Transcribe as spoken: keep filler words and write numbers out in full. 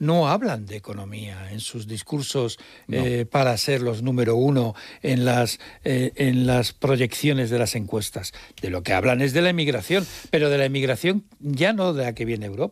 no hablan de economía en sus discursos no. eh, para ser los número uno en las, eh, en las proyecciones de las encuestas. De lo que hablan es de la emigración, pero de la emigración ya no de la que viene Europa.